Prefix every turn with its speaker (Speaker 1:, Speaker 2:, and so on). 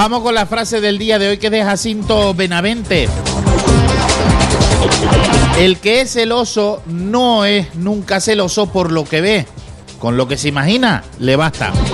Speaker 1: Vamos con la frase del día de hoy, que es de Jacinto Benavente. El que es celoso no es nunca celoso por lo que ve. Con lo que se imagina, le basta.